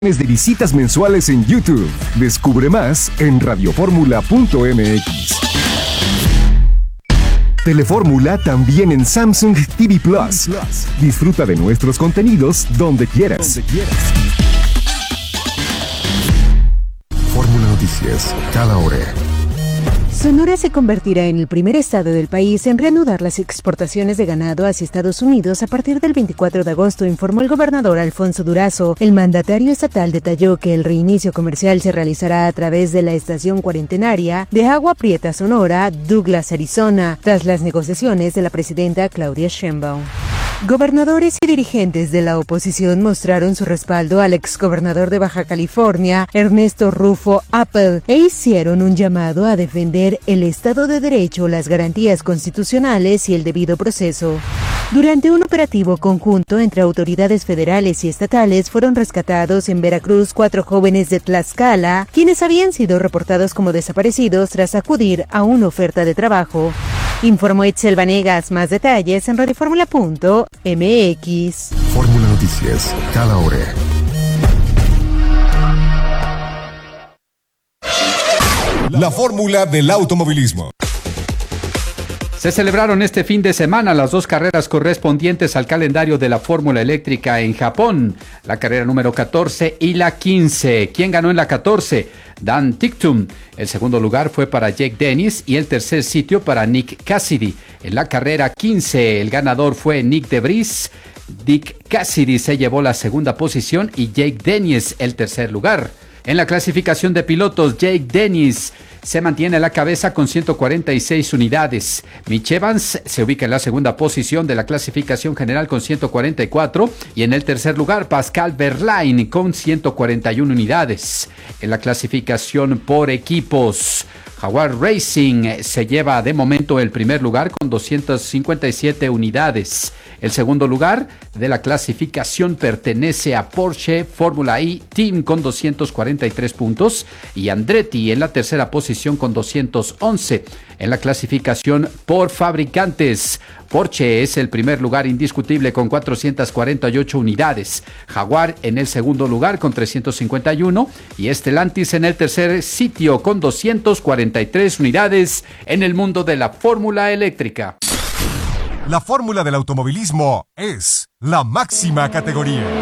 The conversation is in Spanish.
de visitas mensuales en YouTube. Descubre más en radioformula.mx. Telefórmula también en Samsung TV Plus. Disfruta de nuestros contenidos donde quieras. Fórmula Noticias, cada hora. Sonora se convertirá en el primer estado del país en reanudar las exportaciones de ganado hacia Estados Unidos a partir del 24 de agosto, informó el gobernador Alfonso Durazo. El mandatario estatal detalló que el reinicio comercial se realizará a través de la estación cuarentenaria de Agua Prieta Sonora, Douglas, Arizona, tras las negociaciones de la presidenta Claudia Sheinbaum. Gobernadores y dirigentes de la oposición mostraron su respaldo al exgobernador de Baja California, Ernesto Rufo Appel, e hicieron un llamado a defender el Estado de Derecho, las garantías constitucionales y el debido proceso. Durante un operativo conjunto entre autoridades federales y estatales, fueron rescatados en Veracruz 4 jóvenes de Tlaxcala, quienes habían sido reportados como desaparecidos tras acudir a una oferta de trabajo. Informó Itzel Vanegas. Más detalles en radioformula.mx. Fórmula Noticias, cada hora. La fórmula del automovilismo. Se celebraron este fin de semana las 2 carreras correspondientes al calendario de la Fórmula Eléctrica en Japón, la carrera número 14 y la 15. ¿Quién ganó en la 14? Dan Ticktum. El segundo lugar fue para Jake Dennis y el tercer sitio para Nick Cassidy. En la carrera 15, el ganador fue Nick Debris. Dick Cassidy se llevó la segunda posición y Jake Dennis el tercer lugar. En la clasificación de pilotos, Jake Dennis se mantiene a la cabeza con 146 unidades. Mitch Evans se ubica en la segunda posición de la clasificación general con 144 y en el tercer lugar Pascal Wehrlein con 141 unidades. En la clasificación por equipos, Jaguar Racing se lleva de momento el primer lugar con 257 unidades. El segundo lugar de la clasificación pertenece a Porsche Fórmula E Team con 243 puntos y Andretti en la tercera posición con 211. En la clasificación por fabricantes, Porsche es el primer lugar indiscutible con 448 unidades, Jaguar en el segundo lugar con 351 y Stellantis en el tercer sitio con 243 unidades en el mundo de la fórmula eléctrica. La fórmula del automovilismo es la máxima categoría.